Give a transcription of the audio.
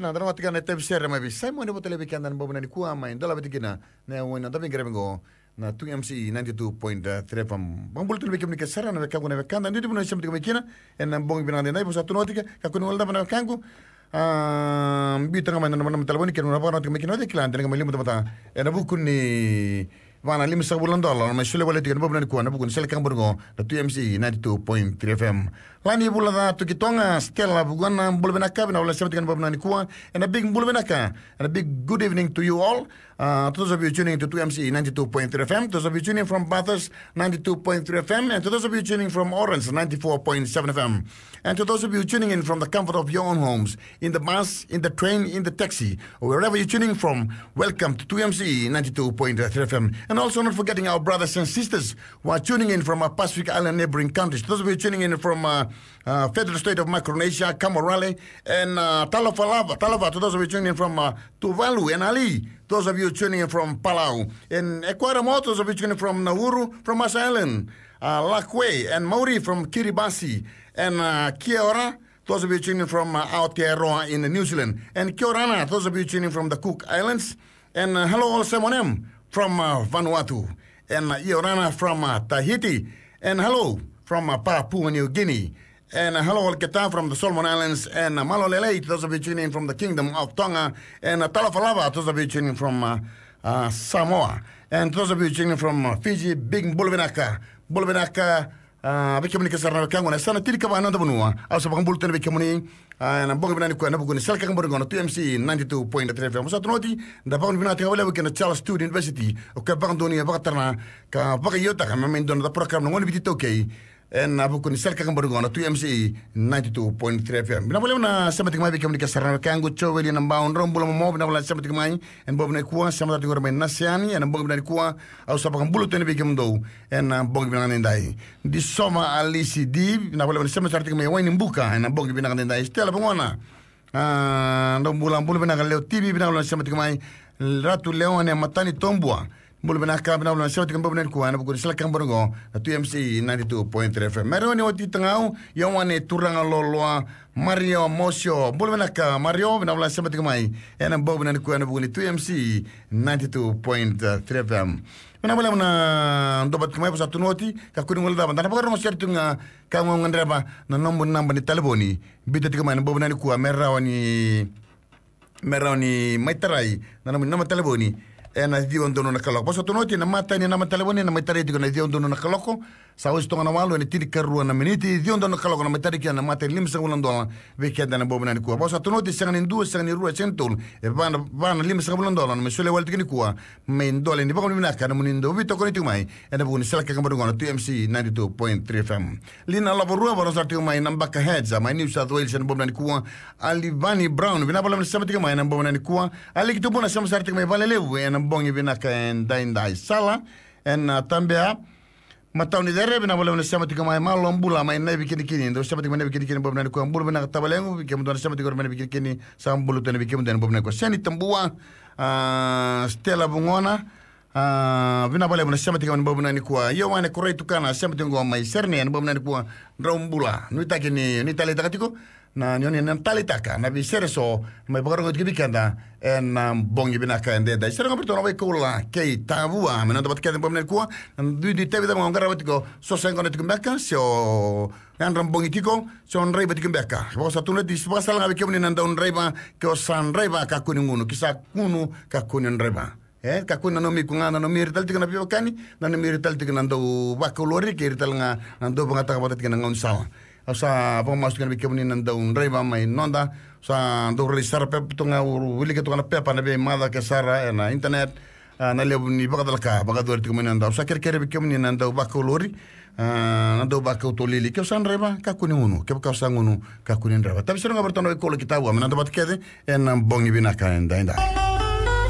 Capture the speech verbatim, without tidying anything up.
na dara matika na tebe sere mai bisai mo ne botele bikanda na bobo na kuwa mai ndola bitikina na wena da bingere bingo na two M C ninety-two point three F M bangul tele bikim ni kesara na bekangu na bekanda ndi dibuno shemti kumikina en na bongi binande na ibusa tunotika kakuni walda bana kangu um bitanga mai na na telefoni kenu na bana kumikina de klan tele ngamali mutata en abukuni Vana lima sa bulan dolar, mas sulit boleh tiga ribu bulan kuan, bukan selekan bergo, the two M C ninety-two point three F M. Lani bulan dah tu kitonga, Stella bukan boleh benaka, bina boleh seperti kan bulan kuan, and a big boleh benaka, and a big good evening to you all. Uh, to those of you tuning to two M C ninety-two point three F M, to those of you tuning from Bathurst ninety-two point three F M, and to those of you tuning from Orange ninety-four point seven F M, and to those of you tuning in from the comfort of your own homes, in the bus, in the train, in the taxi, or wherever you're tuning from, welcome to two M C ninety-two point three F M. And also not forgetting our brothers and sisters who are tuning in from our Pacific Island neighboring countries. Those of you tuning in from uh, uh, Federal State of Micronesia, Camorale, and uh, Talafalava, Talava. To those of you tuning in from uh, Tuvalu and Ali. Those of you tuning in from Palau. And Ecuador, those of you tuning in from Nauru, from Mas Island, uh, Lakwe, and Maori from Kiribati, and uh, Kia ora. Those of you tuning in from uh, Aotearoa in New Zealand. And Kia orana, those of you tuning in from the Cook Islands. And uh, hello all Samonem from uh, Vanuatu, and uh, Iorana from uh, Tahiti, and hello from uh, Papua New Guinea, and uh, hello Keta from the Solomon Islands, and uh, Malolele, those of you tuning in from the Kingdom of Tonga, and uh, Talafalava, those of you tuning in from uh, uh, Samoa, and those of you tuning in from uh, Fiji, Big Bulvinaka, Bulvinaka, uh, Bikimini Kasarana Kangwana, Sana Tirika Vananda Bunua, also Bambulton Bikimini. And I'm going to go to Selkan Burgon, two M C ninety-two point three F M. So, Noti, the Pound Vinati, we can Charles Stewart University, okay, Bandoni, Batana, Bakayota, I mean, the program, one bit okay, and Abukun Selkan Burgon, two M C ninety-two point three F M. Napoleon, Semitic might become the Casarana Kango, William and Bound, Rumble, Mob, Naval Semitic Mine, and Bobnekua, some of the government Nasiani, and Bobnekua, also Bulletin became though, and Bogbinan and I. This summer, Alice D, Napoleon Cemetery, my wine in Buka, and Bogbinan and I still have one. No Bulan Bulbana, T V, Naval Semitic Mine, Ratu Leon and Matani Tombua. Bulbenaka, Naval Semitic Bobnekua, and Bogul Selkan Burgo, the two M C ninety-two point three F M. Maroni, what you tangao, Yawane Turanga Loloa, Mario Mosio, Bulbenaka, Mario, Naval Semitic Mine, and Bobnekua, and two M C ninety-two point three F M. Mana boleh mana dobat kemai pasal tunoti, kakuni mulai dapat. Tapi kalau masih ada tunga kamu ngandraba, na nombor nombor ni telefoni, bidat kemai nombor mana ni kuah merah ni merah ni maiterai, na nombor nombor telefoni. Ena di on dono na kaloko. Pasal tunoti na mata ni nama telefoni na maiterai tu na di on dono na kaloko. Saus tu ngana malu ni tiri kerua na meniti di on dono na kaloko na maiterai kia na mata lim sebulan dolar. Weekend na nombor mana ni kuah. Pasal tunoti sangan indu sangan irua centul. Evan van lim sebulan dolar. Mesule wal tiga ni kuah. Main dolar ni bakal mina kana munindo. Vito kau ni tu mai. Ena bukan selaka kamar dengan two M C ninety-two point three F M. Lina laborua baru satu mai nambah keheadza. Mai New South Wales na nombor mana ni kuah. Alivani Brown. Bina balam sama tiga mai nombor mana ni kuah. Ali kita pun sama satu mai valelewu. Ena bongi bina kain dain dai sala. Ena tambah. Matau ni dere bina boleh sama tiga mai malom bula mai nabi kini kini ndo sama tiga mai nabi kini kini bobna ko ambul bina tabalengu bikem ndo sama tiga mai nabi kini kini sam bulu tene bikem ndo bobna ko seni tambua Stella Bungona bina boleh sama tiga mai bobna ni ko yo wane korei tukana sama tiga mai serne an bobna ni ko rombula nuita kini ni tali takatiko na nyoni nan tali taka na bi sereso mai bagaro ngot kibikanda en bongi binaka ende da sera ngapito na ko la kei tabua mena dapat kete bomne ko du di tebe da ngara batiko so sengo net kumbeka so yan rambongi tiko so on reba tikumbeka bo sa tunat di spasal ngabe kemni nan da on reba ko san reba ka kunungunu kisa kunu ka kunun reba eh ka kunna no mi kunga no mi rital tikana pio kani na mi rital tikana ndo bakolori ke rital nga ndo bangata ka batat kana ngon sawa asa apa masuk kan bikin ni nanda unrai bama inonda sa ndo relisar pe tunga wili ke tunga pe pa na be mada ke sara na internet na le ni bagadal ka bagador ti kuma nanda sa ker ker bikin ni nanda bakolori nanda bakotolili ke san reba ka kuni unu ke ka sangunu ka kuni reba tapi sero ngabertono ko lo kitabu nanda bat kede en bongi binaka enda enda